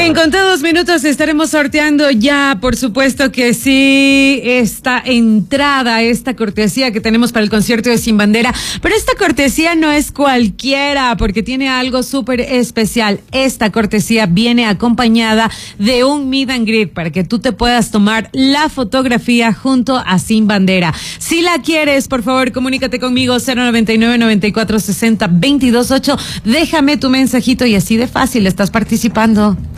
En contados minutos estaremos sorteando ya, por supuesto que sí, esta entrada, esta cortesía que tenemos para el concierto de Sin Bandera. Pero esta cortesía no es cualquiera, porque tiene algo súper especial. Esta cortesía viene acompañada de un meet and greet para que tú te puedas tomar la fotografía junto a Sin Bandera. Si la quieres, por favor, comunícate conmigo 099-9460-228. Déjame tu mensajito y así de fácil estás participando.